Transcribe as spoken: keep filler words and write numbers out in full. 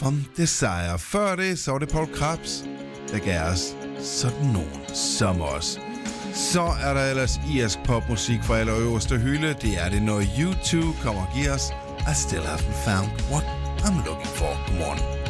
from Desire. Før det, så var det Paul Krabs, der gav os sådan nogen som os. Så er der ellers irsk popmusik fra allerøverste hylde. Det er det, når U to kommer og giver os I Still Haven't Found What I'm Looking For. Godmorgen.